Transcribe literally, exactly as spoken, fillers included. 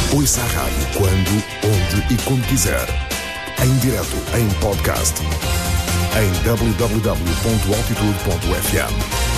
Ouça a rádio quando, onde e como quiser. Em direto, em podcast. Em w w w ponto altitude ponto f m.